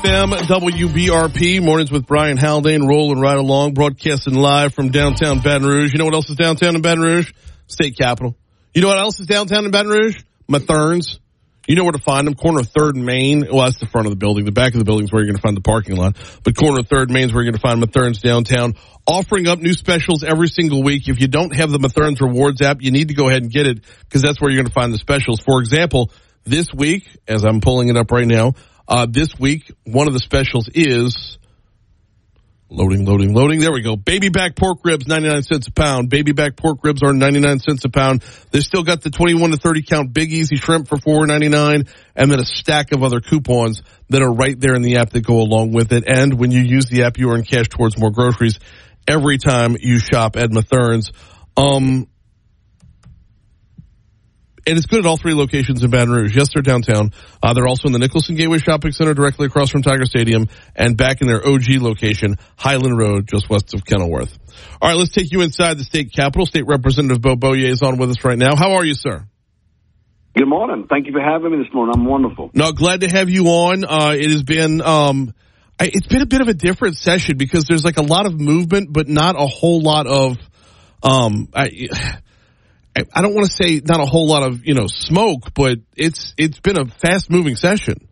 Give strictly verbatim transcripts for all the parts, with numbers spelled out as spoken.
F M, W B R P, mornings with Brian Haldane, rolling right along, broadcasting live from downtown Baton Rouge. You know what else is downtown in Baton Rouge? State Capitol. You know what else is downtown in Baton Rouge? Mathern's. You know where to find them. Corner of third and Main. Well, that's the front of the building. The back of the building is where you're going to find the parking lot. But corner of third and Main is where you're going to find Mathern's downtown, offering up new specials every single week. If you don't have the Mathern's Rewards app, you need to go ahead and get it because that's where you're going to find the specials. For example, this week, as I'm pulling it up right now, uh, this week, one of the specials is loading, loading, loading. There we go. Baby back pork ribs, ninety-nine cents a pound. Baby back pork ribs are ninety-nine cents a pound. They've still got the twenty-one to thirty count Big Easy shrimp for four ninety-nine, and then a stack of other coupons that are right there in the app that go along with it. And when you use the app, you earn cash towards more groceries every time you shop at Mathern's. Um, and it's good at all three locations in Baton Rouge. Yes, they're downtown. Uh, they're also in the Nicholson Gateway Shopping Center directly across from Tiger Stadium and back in their O G location, Highland Road, just west of Kenilworth. All right, let's take you inside the state capitol. State Representative Beau Boyer is on with us right now. How are you, sir? Good morning. Thank you for having me this morning. I'm wonderful. No, glad to have you on. Uh, it has been, um, I, it's been a bit of a different session because there's like a lot of movement, but not a whole lot of, um, I, I don't want to say not a whole lot of, you know, smoke, but it's it's been a fast-moving session.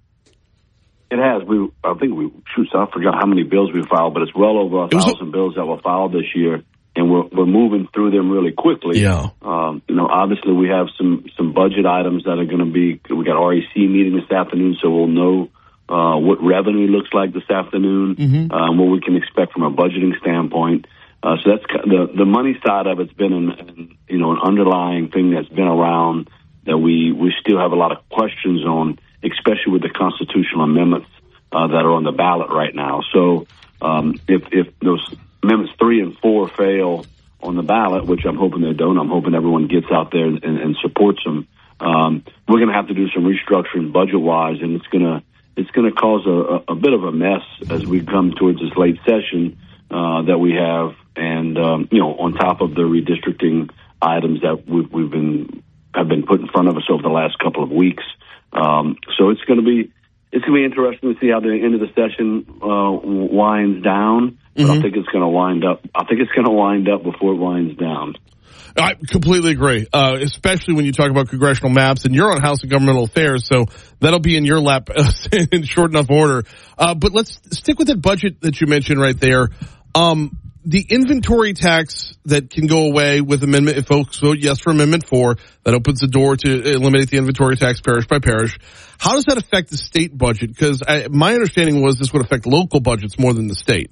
It has. We, I think we, shoot, I forgot how many bills we filed, but it's well over a thousand a, bills that were filed this year, and we're we're moving through them really quickly. Yeah. Um, you know, obviously we have some some budget items that are going to be. We got R E C meeting this afternoon, so we'll know uh, what revenue looks like this afternoon, mm-hmm. um, what we can expect from a budgeting standpoint. Uh, so that's the the money side of it's been an, an you know an underlying thing that's been around that we we still have a lot of questions on, especially with the constitutional amendments uh, that are on the ballot right now. So um, if if those amendments three and four fail on the ballot, which I'm hoping they don't, I'm hoping everyone gets out there and, and supports them. Um, we're going to have to do some restructuring budget wise, and it's gonna it's gonna cause a, a, a bit of a mess as we come towards this late session uh, that we have. And, um, you know, on top of the redistricting items that we've, we've been, have been put in front of us over the last couple of weeks. Um, so it's going to be, it's going to be interesting to see how the end of the session, uh, winds down. But mm-hmm. I think it's going to wind up, I think it's going to wind up before it winds down. I completely agree, uh, especially when you talk about congressional maps, and you're on House of Governmental Affairs, so that'll be in your lap in short enough order. Uh, but let's stick with that budget that you mentioned right there. Um, The inventory tax that can go away with amendment, if folks vote yes for Amendment four, that opens the door to eliminate the inventory tax parish by parish. How does that affect the state budget? Because my understanding was this would affect local budgets more than the state.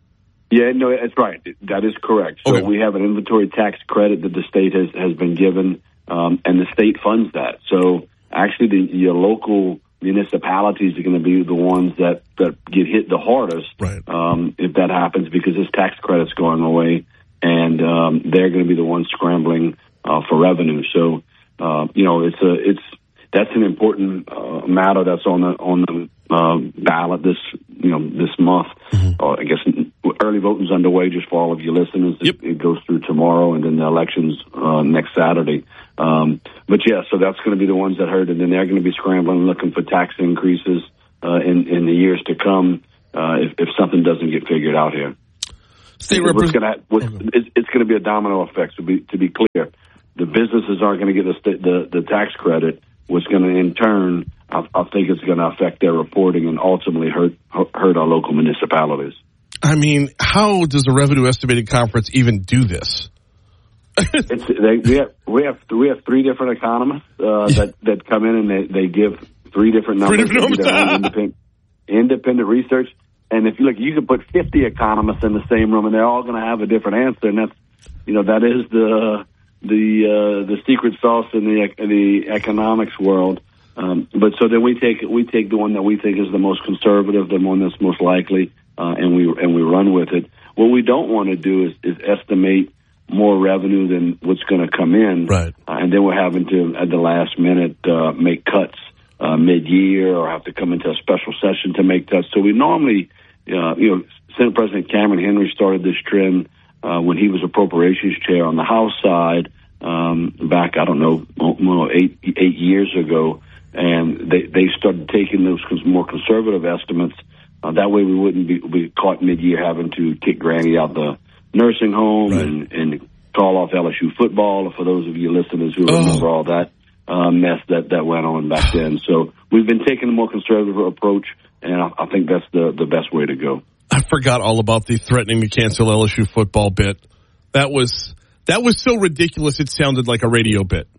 Yeah, no, that's right. That is correct. So okay. We have an inventory tax credit that the state has, has been given, um, and the state funds that. So actually the, your local municipalities are going to be the ones that, that get hit the hardest right. um, if that happens, because this tax credit's going away, and um, they're going to be the ones scrambling uh, for revenue. So, uh, you know, it's a it's that's an important uh, matter that's on the on the uh, ballot this you know this month. Mm-hmm. Uh, I guess early voting's underway. Just for all of you listeners, yep. it, it goes through tomorrow, and then the election's uh, next Saturday. Um, but yeah, so that's going to be the ones that hurt, and then they're going to be scrambling, looking for tax increases uh, in in the years to come uh, if, if something doesn't get figured out here. State representative, it's, it's going to be a domino effect. To be to be clear, the businesses aren't going to get the, the the tax credit. What's going to in turn, I, I think, it's going to affect their reporting and ultimately hurt hurt our local municipalities. I mean, how does a revenue estimating conference even do this? it's, they, we have we have we have three different economists uh, that that come in and they, they give three different numbers. Three different numbers. independent, independent research, and if you look, you could put fifty economists in the same room, and they're all going to have a different answer. And that's you know that is the the uh, the secret sauce in the the economics world. Um, but so then we take we take the one that we think is the most conservative, the one that's most likely, uh, and we and we run with it. What we don't want to do is, is estimate more revenue than what's going to come in, right? Uh, and then we're having to at the last minute uh, make cuts uh, mid-year, or have to come into a special session to make cuts. So we normally, uh, you know, Senate President Cameron Henry started this trend uh, when he was appropriations chair on the House side um, back, I don't know, well, eight eight years ago, and they they started taking those more conservative estimates Uh, that way we wouldn't be, be caught mid-year having to kick Granny out the nursing home right. and, and call off L S U football, for those of you listeners who oh. remember all that uh, mess that, that went on back then. So we've been taking a more conservative approach, and I, I think that's the, the best way to go. I forgot all about the threatening to cancel L S U football bit. That was that was so ridiculous it sounded like a radio bit.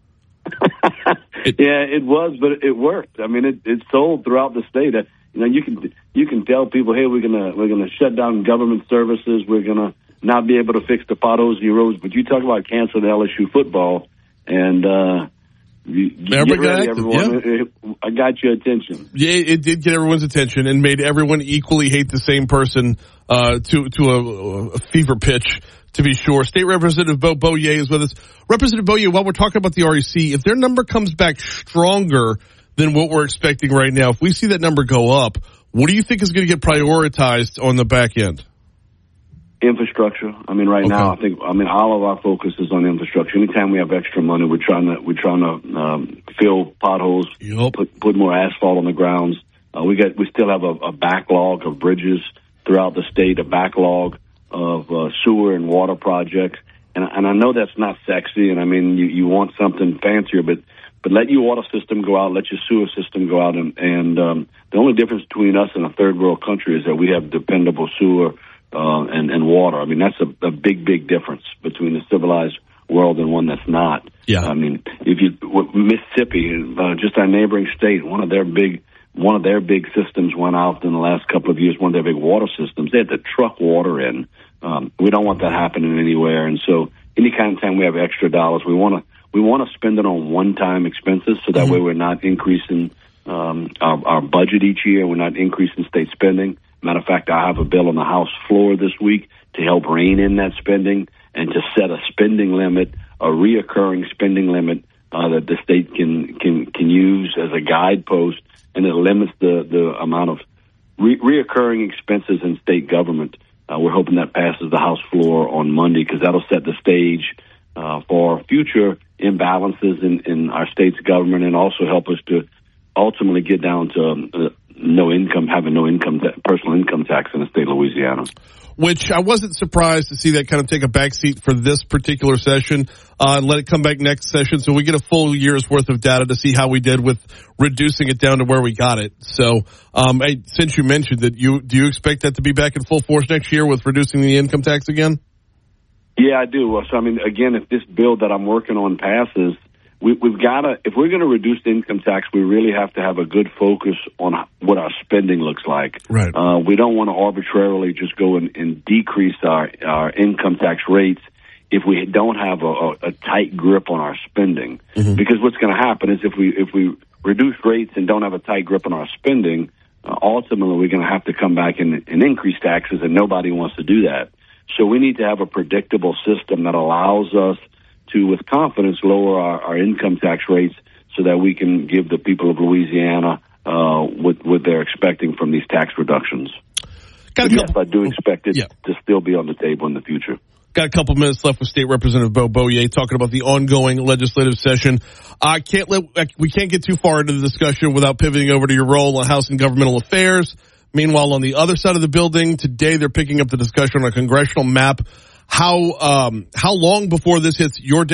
it, yeah, it was, but it worked. I mean, it, it sold throughout the state. You know, you can you can tell people, hey, we're gonna we're gonna shut down government services. We're gonna not be able to fix the potholes and roads. But you talk about canceling L S U football, and uh, you, you get ready, everyone. Yeah. I got your attention. Yeah, it did get everyone's attention and made everyone equally hate the same person uh, to to a, a fever pitch. To be sure. State Representative Beau Boyer is with us. Representative Boyer, while we're talking about the R E C, if their number comes back stronger than what we're expecting right now, if we see that number go up, what do you think is going to get prioritized on the back end? Infrastructure. I mean, right okay. now, I think, I mean, all of our focus is on infrastructure. Anytime we have extra money, we're trying to, we're trying to um, fill potholes, yep. put, put more asphalt on the grounds. Uh, we got, we still have a, a backlog of bridges throughout the state, a backlog of uh, sewer and water projects. And, and I know that's not sexy, and I mean, you, you want something fancier, but, but let your water system go out, let your sewer system go out, and, and um, the only difference between us and a third world country is that we have dependable sewer uh, and, and water. I mean, that's a, a big, big difference between the civilized world and one that's not. Yeah. I mean, if you, Mississippi, uh, just our neighboring state, one of their big One of their big systems went out in the last couple of years, one of their big water systems. They had to truck water in. Um, we don't want that happening anywhere. And so any kind of time we have extra dollars, we want to we want to spend it on one-time expenses so that mm-hmm. way we're not increasing um, our, our budget each year. We're not increasing state spending. Matter of fact, I have a bill on the House floor this week to help rein in that spending and to set a spending limit, a reoccurring spending limit uh, that the state can, can, can use as a guidepost, and it limits the, the amount of re- reoccurring expenses in state government. Uh, we're hoping that passes the House floor on Monday because that'll set the stage uh, for future imbalances in, in our state's government and also help us to ultimately get down to um, uh, no income, having no income, ta- personal income tax in the state of Louisiana. Which I wasn't surprised to see that kind of take a backseat for this particular session uh, and let it come back next session so we get a full year's worth of data to see how we did with reducing it down to where we got it. So um, I, since you mentioned that, you do you expect that to be back in full force next year with reducing the income tax again? Yeah, I do. So, I mean, again, if this bill that I'm working on passes, we, we've got to, if we're going to reduce the income tax, we really have to have a good focus on what our spending looks like. Right. Uh, we don't want to arbitrarily just go and, and decrease our, our income tax rates if we don't have a, a, a tight grip on our spending. Mm-hmm. Because what's going to happen is if we if we reduce rates and don't have a tight grip on our spending, uh, ultimately we're going to have to come back and, and increase taxes, and nobody wants to do that. So we need to have a predictable system that allows us to, with confidence, lower our, our income tax rates so that we can give the people of Louisiana uh, what, what they're expecting from these tax reductions. Got a yes, couple, I do expect it yeah. to still be on the table in the future. Got a couple minutes left with State Representative Beau Boyer talking about the ongoing legislative session. I can't let we can't get too far into the discussion without pivoting over to your role on House and Governmental Affairs. Meanwhile, on the other side of the building today, they're picking up the discussion on a congressional map. How um, how long before this hits your